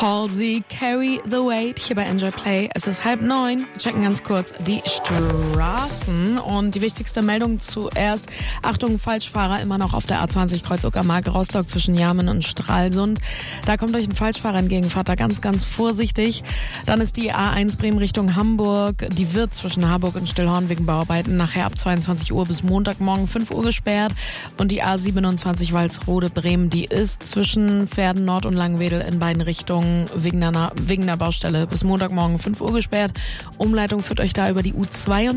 Halsey, Carry the Weight hier bei Enjoy Play. Es ist 8:30. Wir checken ganz kurz die Straßen und die wichtigste Meldung zuerst. Achtung, Falschfahrer immer noch auf der A20 Kreuz Uckermark-Rostock zwischen Jarmen und Stralsund. Da kommt euch ein Falschfahrer entgegen, fahrt da ganz, ganz vorsichtig. Dann ist die A1 Bremen Richtung Hamburg. Die wird zwischen Harburg und Stillhorn wegen Bauarbeiten nachher ab 22 Uhr bis Montagmorgen 5 Uhr gesperrt. Und die A27 Walsrode Bremen, die ist zwischen Verden Nord und Langwedel in beiden Richtungen wegen der Baustelle bis Montagmorgen 5 Uhr gesperrt. Umleitung führt euch da über die U2